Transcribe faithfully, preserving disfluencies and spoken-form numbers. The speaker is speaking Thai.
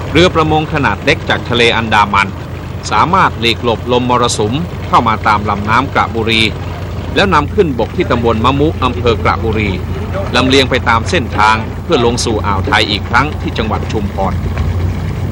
เรือประมงขนาดเล็กจากทะเลอันดามันสามารถหลีกหลบลมมรสุมเข้ามาตามลำน้ำกระบุรีแล้วนำขึ้นบกที่ตำบลมะมุอำเภอกระบุรีลำเลียงไปตามเส้นทางเพื่อลงสู่อ่าวไทยอีกครั้งที่จังหวัดชุมพร